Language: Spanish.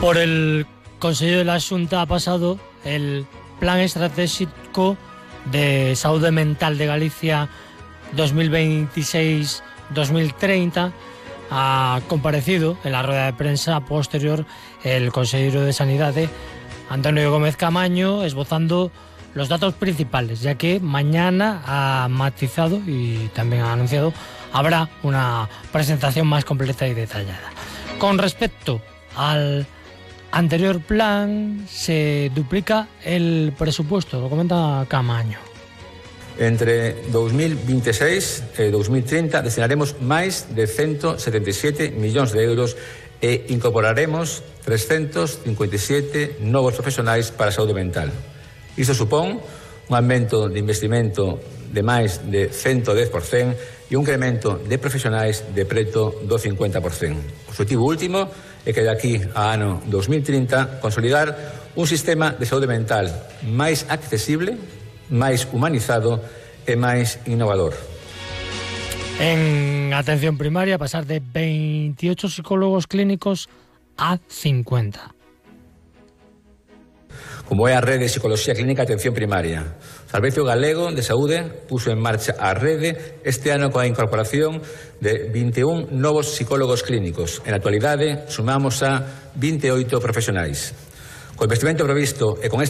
Por el Consello de la Xunta ha pasado el Plan Estratégico de Saúde Mental de Galicia 2026-2030. Ha comparecido en la rueda de prensa posterior el consejero de Sanidade, Antonio Gómez Camaño, esbozando los datos principales, ya que mañana ha matizado y también ha anunciado habrá una presentación más completa y detallada. Con respecto al anterior plan, se duplica el presupuesto, lo comenta Camaño. Entre 2026 e 2030 destinaremos máis de 177 millóns de euros e incorporaremos 357 novos profesionais para a saúde mental. Isto supón un aumento de investimento de máis de 110% e un incremento de profesionais de preto do 50%. O objetivo último é que de aquí a ano 2030 consolidar un sistema de saúde mental máis accesible, máis humanizado e máis innovador. En atención primaria, pasar de 28 psicólogos clínicos a 50. Como é a Rede de Psicología Clínica Atención Primaria. O Servicio Galego de Saúde puso en marcha a rede este ano coa incorporación de 21 novos psicólogos clínicos. En la actualidade, sumamos a 28 profesionais. Co investimento previsto e con